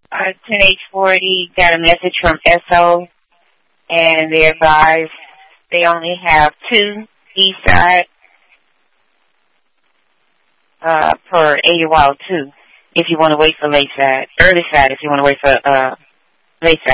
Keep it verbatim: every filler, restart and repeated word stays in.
Uh, ten H forty got a message from S O, and they advised they only have two east side uh, per eighty watt two if you want to wait for late side, early side if you want to wait for uh, late side.